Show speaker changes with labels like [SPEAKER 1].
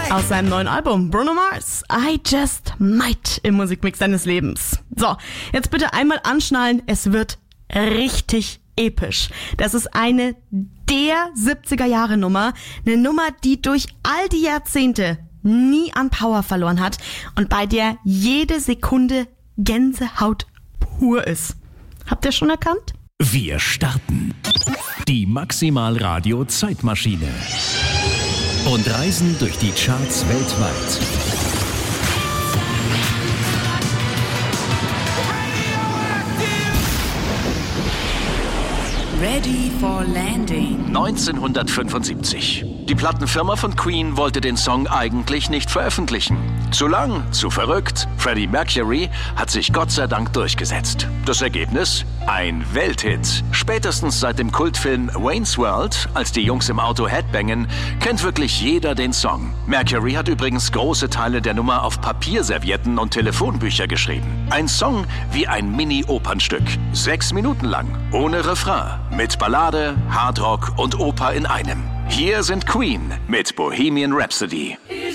[SPEAKER 1] Aus seinem neuen Album Bruno Mars, I Just Might im Musikmix deines Lebens. So, jetzt bitte einmal anschnallen, es wird richtig episch. Das ist eine der 70er-Jahre-Nummer, eine Nummer, die durch all die Jahrzehnte nie an Power verloren hat und bei der jede Sekunde Gänsehaut pur ist. Habt ihr schon erkannt?
[SPEAKER 2] Wir starten die Maximal Radio Zeitmaschine und reisen durch die Charts weltweit.
[SPEAKER 3] Ready for Landing.
[SPEAKER 4] 1975. Die Plattenfirma von Queen wollte den Song eigentlich nicht veröffentlichen. Zu lang, zu verrückt. Freddie Mercury hat sich Gott sei Dank durchgesetzt. Das Ergebnis? Ein Welthit. Spätestens seit dem Kultfilm Wayne's World, als die Jungs im Auto headbangen, kennt wirklich jeder den Song. Mercury hat übrigens große Teile der Nummer auf Papierservietten und Telefonbücher geschrieben. Ein Song wie ein Mini-Opernstück. 6 Minuten lang, ohne Refrain, mit Ballade, Hardrock und Oper in einem. Hier sind Queen mit Bohemian Rhapsody.